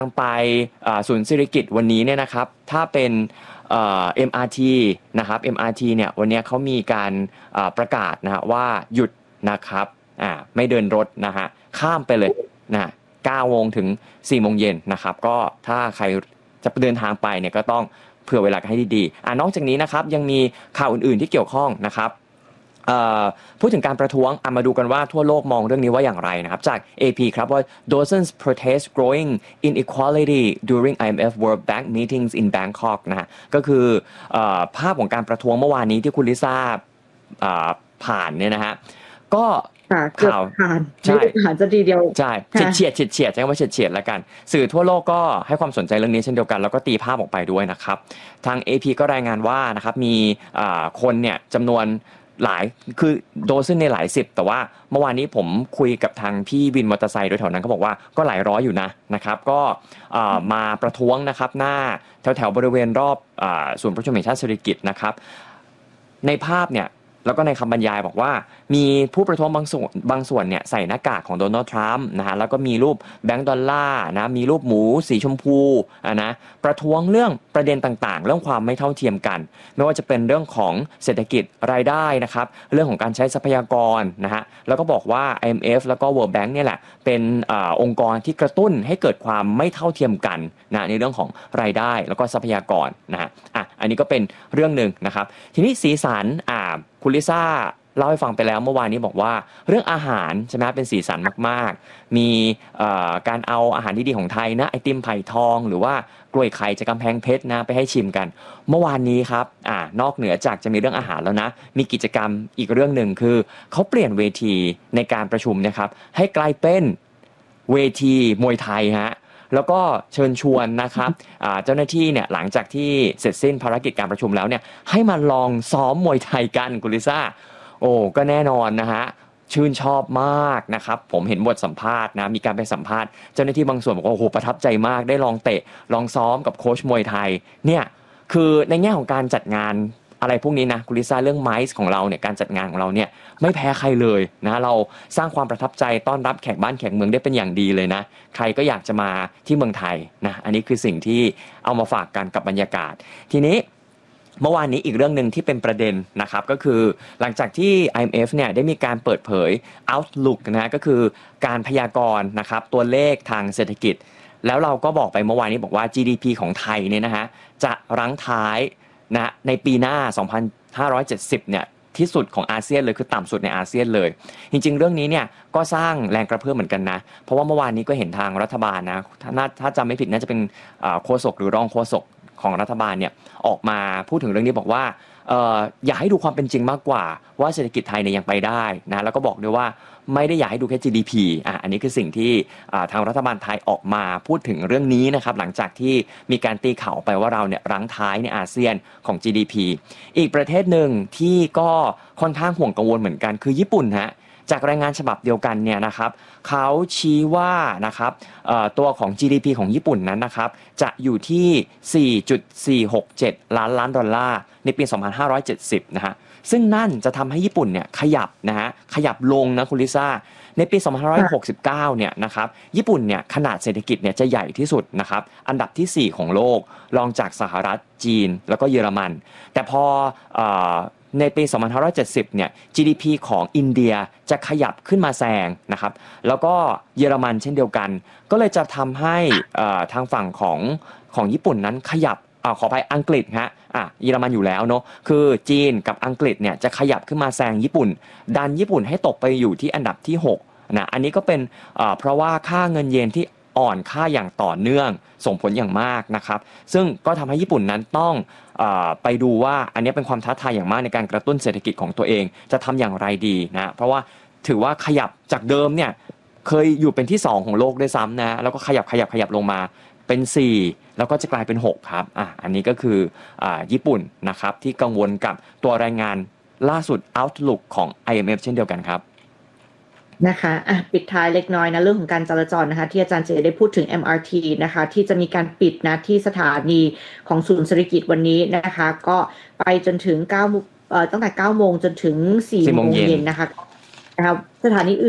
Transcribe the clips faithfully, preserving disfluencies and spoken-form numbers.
ไปศูนย์สิริกิติ์วันนี้เนี่ยนะครับถ้าเป็นเอ่อ เอ็ม อาร์ ที นะครับ เอ็ม อาร์ ที เนี่ยวันนี้เขามีการประกาศนะฮะว่าหยุดนะครับอ่าไม่เดินรถนะฮะข้ามไปเลยนะเก้าโมงถึงสี่โมงเย็นนะครับก็ถ้าใครจะเดินทางไปเนี่ยก็ต้องเผื่อเวลาให้ดีๆอ่านอกจากนี้นะครับยังมีข่าวอื่นๆที่เกี่ยวข้องนะครับพูดถึงการประท้วงมาดูกันว่าทั่วโลกมองเรื่องนี้ว่าอย่างไรนะครับจาก เอ พี ครับว่า dozens protest growing inequality during ไอ เอ็ม เอฟ World Bank meetings in Bangkok นะฮะก็คือภาพของการประท้วงเมื่อวานนี้ที่คุณลิซ่าผ่านเนี่ยนะฮะก็ข่าวผ่านใช่ผ่านจะดีเดียวใช่เฉียดเฉียดเฉียดใช้คำว่าเฉียดเฉียดแล้วกันสื่อทั่วโลกก็ให้ความสนใจเรื่องนี้เช่นเดียวกันแล้วก็ตีภาพออกไปด้วยนะครับทาง เอ พี ก็รายงานว่านะครับมีคนเนี่ยจำนวนหลายคือโดซึ่งในหลายสิบแต่ว่าเมื่อวานนี้ผมคุยกับทางพี่วินมอเตอร์ไซค์โดยแถวนั้นเขาบอกว่าก็หลายร้อยอยู่นะนะครับก็มาประท้วงนะครับหน้าแถวแถวบริเวณรอบศูนย์ประชุมแห่งชาติสิริกิติ์นะครับในภาพเนี่ยแล้วก็ในคำบรรยายบอกว่ามีผู้ประท้วงบางส่วนบางส่วนเนี่ยใส่หน้ากากของโดนัลด์ทรัมป์นะฮะแล้วก็มีรูปแบงก์ดอลลาร์นะมีรูปหมูสีชมพูอ่ะนะประท้วงเรื่องประเด็นต่างๆเรื่องความไม่เท่าเทียมกันไม่ว่าจะเป็นเรื่องของเศรษฐกิจรายได้นะครับเรื่องของการใช้ทรัพยากรนะฮะแล้วก็บอกว่า ไอ เอ็ม เอฟ แล้วก็ World Bank เนี่ยแหละเป็นอ่าองค์กรที่กระตุ้นให้เกิดความไม่เท่าเทียมกันนะในเรื่องของรายได้แล้วก็ทรัพยากรนะฮะอ่ะอันนี้ก็เป็นเรื่องนึงนะครับทีนี้สีสันอ่าคุณลิซ่าเล่าให้ฟังไปแล้วเมื่อวานนี้บอกว่าเรื่องอาหารใช่ไหมเป็นสีสันมากๆมีการเอาอาหารที่ดีของไทยนะไอติมไผ่ทองหรือว่ากล้วยไข่จากกำแพงเพชรนะไปให้ชิมกันเมื่อวานนี้ครับอ่านอกเหนือจากจะมีเรื่องอาหารแล้วนะมีกิจกรรมอีกเรื่องหนึ่งคือเขาเปลี่ยนเวทีในการประชุมนะครับให้กลายเป็นเวทีมวยไทยฮะแล้วก็เชิญชวนนะครับเจ้าหน้าที่เนี่ยหลังจากที่เสร็จสิ้นภารกิจการประชุมแล้วเนี่ยให้มาลองซ้อมมวยไทยกันคุณลิซ่าโอ้ก็แน่นอนนะฮะชื่นชอบมากนะครับผมเห็นบทสัมภาษณ์นะมีการไปสัมภาษณ์เจ้าหน้าที่บางส่วนบอกว่าโอ้โหประทับใจมากได้ลองเตะลองซ้อมกับโค้ชมวยไทยเนี่ยคือในแง่ของการจัดงานอะไรพวกนี้นะคุณลิซ่าเรื่องไมซ์ของเราเนี่ยการจัดงานของเราเนี่ยไม่แพ้ใครเลยนะเราสร้างความประทับใจต้อนรับแขกบ้านแขกเมืองได้เป็นอย่างดีเลยนะใครก็อยากจะมาที่เมืองไทยนะอันนี้คือสิ่งที่เอามาฝากกันกับบรรยากาศทีนี้เมื่อวานนี้อีกเรื่องนึงที่เป็นประเด็นนะครับก็คือหลังจากที่ ไอ เอ็ม เอฟ เนี่ยได้มีการเปิดเผย Outlook นะก็คือการพยากรณ์นะครับตัวเลขทางเศรษฐกิจแล้วเราก็บอกไปเมื่อวานนี้บอกว่า จี ดี พี ของไทยเนี่ยนะฮะจะรั้งท้ายนะในปีหน้าสองพันห้าร้อยเจ็ดสิบเนี่ยที่สุดของอาเซียนเลยคือต่ำสุดในอาเซียนเลยจริงๆเรื่องนี้เนี่ยก็สร้างแรงกระเพื่อมเหมือนกันนะเพราะว่าเมื่อวานนี้ก็เห็นทางรัฐบาลนะถ้าถ้าจำไม่ผิดน่าจะเป็นโฆษกหรือรองโฆษกของรัฐบาลเนี่ยออกมาพูดถึงเรื่องนี้บอกว่าเอ่ออยากให้ดูความเป็นจริงมากกว่าว่าเศรษฐกิจไทยเนี่ยยังไปได้นะแล้วก็บอกด้วยว่าไม่ได้อยากให้ดูแค่ จี ดี พี อ่ะอันนี้คือสิ่งที่ทางรัฐบาลไทยออกมาพูดถึงเรื่องนี้นะครับหลังจากที่มีการตีข่าวไปว่าเราเนี่ยรั้งท้ายในอาเซียนของ จี ดี พี อีกประเทศหนึ่งที่ก็ค่อนข้างห่วงกังวลเหมือนกันคือญี่ปุ่นฮะจากรายงานฉบับเดียวกันเนี่ยนะครับเขาชี้ว่านะครับตัวของ จี ดี พี ของญี่ปุ่นนั้นนะครับจะอยู่ที่ สี่จุดสี่หกเจ็ด ล้านล้านดอลลาร์ในปีสองพันห้าร้อยเจ็ดสิบนะฮะซึ่งนั่นจะทำให้ญี่ปุ่นเนี่ยขยับนะฮะขยับลงนะคุณลิซ่าในปีสองพันห้าร้อยหกสิบเก้าเนี่ยนะครับญี่ปุ่นเนี่ยขนาดเศรษฐกิจเนี่ยจะใหญ่ที่สุดนะครับอันดับที่สี่ของโลกรองจากสหรัฐจีนแล้วก็เยอรมันแต่พอในปีสองพันห้าร้อยเจ็ดสิบเนี่ย จี ดี พี ของอินเดียจะขยับขึ้นมาแซงนะครับแล้วก็เยอรมันเช่นเดียวกันก็เลยจะทำให้ทางฝั่งของของญี่ปุ่นนั้นขยับอ่าขออภัยอังกฤษฮะอ่ะเยอรมันอยู่แล้วเนาะคือจีนกับอังกฤษเนี่ยจะขยับขึ้นมาแซงญี่ปุ่นดันญี่ปุ่นให้ตกไปอยู่ที่อันดับที่หกนะอันนี้ก็เป็นอ่าเพราะว่าค่าเงินเยนที่อ่อนค่าอย่างต่อเนื่องส่งผลอย่างมากนะครับซึ่งก็ทำให้ญี่ปุ่นนั้นต้องเอ่อไปดูว่าอันนี้เป็นความท้าทายอย่างมากในการกระตุ้นเศรษฐกิจของตัวเองจะทำอย่างไรดีนะเพราะว่าถือว่าขยับจากเดิมเนี่ยเคยอยู่เป็นที่สองของโลกด้วยซ้ำนะแล้วก็ขยับขยับขยับลงมาเป็นสี่แล้วก็จะกลายเป็นหกครับอ่ะอันนี้ก็คืออ่าญี่ปุ่นนะครับที่กังวลกับตัวรายงานล่าสุด Outlook ของ ไอ เอ็ม เอฟ เช่นเดียวกันครับนะคะอ่ะปิดท้ายเล็กน้อยนะเรื่องของการจราจรนะคะที่อาจารย์เจได้พูดถึง เอ็ม อาร์ ที นะคะที่จะมีการปิดนะที่สถานีของศูนย์เศรษฐกิจวันนี้นะคะก็ไปจนถึงเก้าเอ่อตั้งแต่เก้าโมงจนถึงสี่โมงเย็นนะคะนะครับสถานีอื่น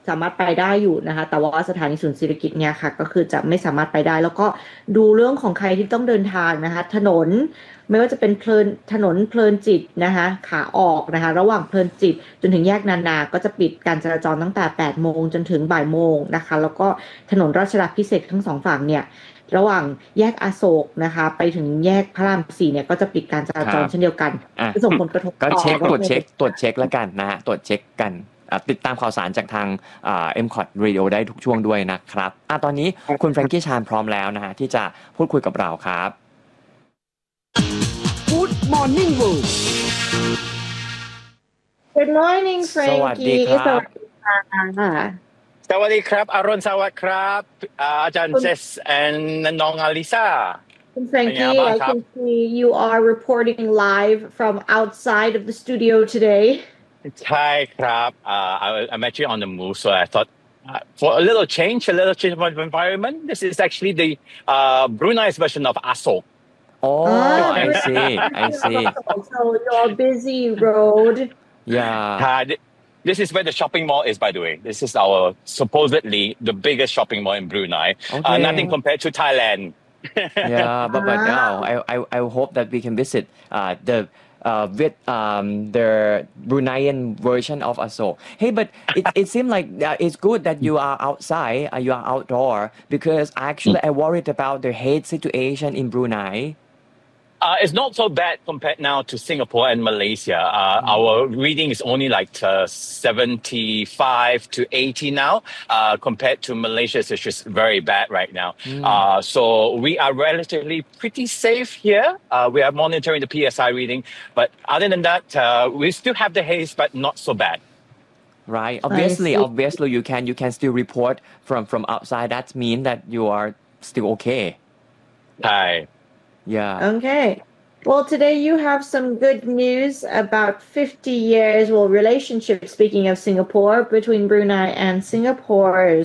สามารถไปได้อยู่นะคะแต่ว่าสถานีศูนย์เศรษฐกิจเนี่ยค่ะก็คือจะไม่สามารถไปได้แล้วก็ดูเรื่องของใครที่ต้องเดินทางนะคะถนนไม่ว่าจะเป็นเพลินถนนเพลินจิตนะคะขาออกนะคะระหว่างเพลินจิตจนถึงแยกนานาก็จะปิดการจราจรตั้งแต่แปดโมงจนถึงบ่ายโมงนะคะแล้วก็ถนนราชดาพิเศษกทั้งสองฝั่งเนี่ยระหว่างแยกอโศกนะคะไปถึงแยกพระรามสี่เนี่ยก็จะปิดการจราจรเช่นเดียวกันอ่ะจะส่งผลกระทบก็ต่อเช็ครถตรวจเมล์เช็คตรวจเช็คแล้วกันนะฮะตรวจเช็คกันอ่ะติดตามข่าวสารจากทางอ่า เอ็ม ซี โอ ที Radio ได้ทุกช่วงด้วยนะครับอ่ะตอนนี้คุณแฟรงกี้ชานพร้อมแล้วนะฮะที่จะพูดคุยกับเราครับ Good Morning World Good morning สวัสดี Frankie ครับสวัสดีค่ะสวัสดีครับอรุณสวัสดิ์ครับอ่าอาจารย์เจส and น้องอลิซาคุณเป็นไง Frankie บ้าง I ครับ can see you are reporting live from outside of the studio today ใช่ครับ uh, I- I'm actually on the move so I thought uh, for a little change a little change of environment this is actually the uh, Brunei's version of Asok Oh Ah, I see I see so you're busy road yeah uh, th- this is where the shopping mall is by the way this is our supposedly the biggest shopping mall in Brunei uh, Okay. nothing compared to Thailand yeah but but Ah. now I, I I hope that we can visit uh the uh with um the Bruneian version of Asok. Hey, but it it seemed like uh, it's good that you are outside, uh, you are outdoor because actually I worried about the hate situation in Brunei. Uh, it's not so bad compared now to Singapore and Malaysia. Uh, Our reading is only like uh, seventy-five to eighty now, uh, compared to Malaysia, which is very bad right now. Uh, so we are relatively pretty safe here. Uh, we are monitoring the P S I reading, but other than that, uh, we still have the haze, but not so bad. Right. Obviously, see. obviously you can you can still report from from outside. That means that you are still okay. Hi. Yeah. Okay. Well, today you have some good news about fifty years, well, relationship, speaking of Singapore, between Brunei and Singapore's.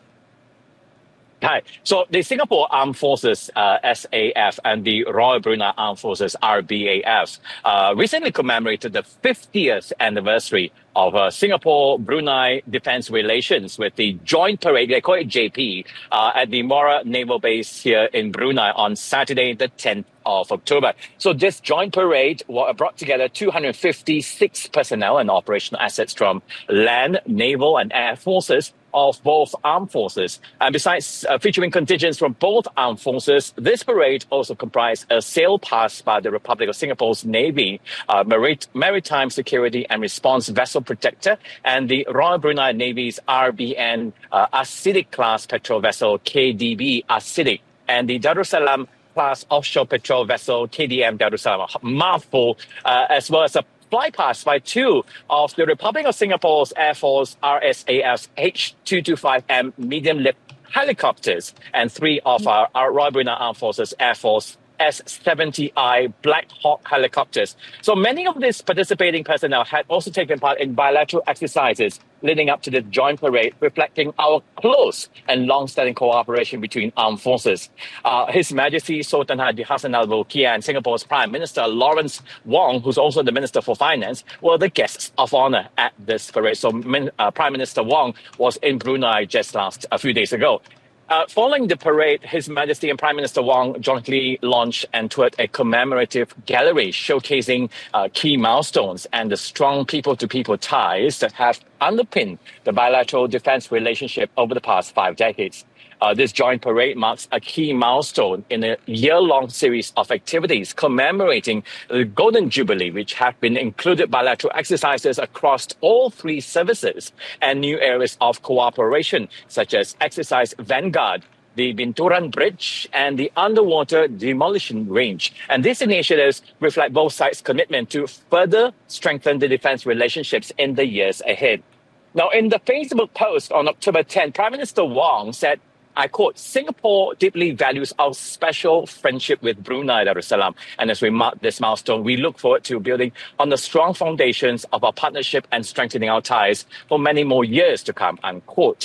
Hi. So the Singapore Armed Forces, uh, S A F, and the Royal Brunei Armed Forces, R B A F, uh, recently commemorated the fiftieth anniversary of uh, Singapore-Brunei defense relations with the joint parade, they call it J P, uh, at the Muara Naval Base here in Brunei on Saturday, the tenth of October. So this joint parade wa- brought together two hundred fifty-six personnel and operational assets from land, naval, and air forces of both armed forces. And besides uh, featuring contingents from both armed forces, this parade also comprised a sail pass by the Republic of Singapore's Navy, uh, Marit- Maritime Security and Response Vessel Protector, and the Royal Brunei Navy's R B N uh, Acidic class petrol vessel K D B Acidic, and the Darussalam class offshore petrol vessel K D M Darussalam, a mouthful, uh, as well as a flypast by two of the Republic of Singapore's Air Force R S A F's H two twenty-five M medium lift helicopters and three of our, our Royal Brunei Armed Forces Air Force S seventy I Black Hawk helicopters. So many of these participating personnel had also taken part in bilateral exercises leading up to the joint parade, reflecting our close and long-standing cooperation between armed forces. Uh, His Majesty Sultan Haji Hassan Al Bolkiah and Singapore's Prime Minister Lawrence Wong, who's also the Minister for Finance, were the guests of honor at this parade. So Min- uh, Prime Minister Wong was in Brunei just last a few days ago. Uh, following the parade, His Majesty and Prime Minister Wong jointly launched and toured a commemorative gallery showcasing uh, key milestones and the strong people-to-people ties that have underpinned the bilateral defense relationship over the past five decades. Uh, this joint parade marks a key milestone in a year-long series of activities commemorating the Golden Jubilee, which have been included bilateral exercises across all three services and new areas of cooperation, such as Exercise Vanguard, the Binturan Bridge, and the Underwater Demolition Range. And these initiatives reflect both sides' commitment to further strengthen the defense relationships in the years ahead. Now, in the Facebook post on October tenth, Prime Minister Wong said, I quote, Singapore deeply values our special friendship with Brunei Darussalam. And as we mark this milestone, we look forward to building on the strong foundations of our partnership and strengthening our ties for many more years to come, unquote.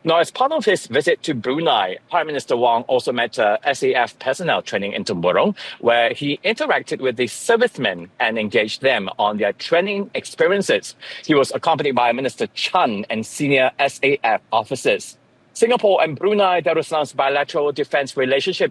Now, as part of his visit to Brunei, Prime Minister Wong also met uh, S A F personnel training in Temburong, where he interacted with the servicemen and engaged them on their training experiences. He was accompanied by Minister Chan and senior S A F officers. Singapore and Brunei Darussalam's bilateral defense relationship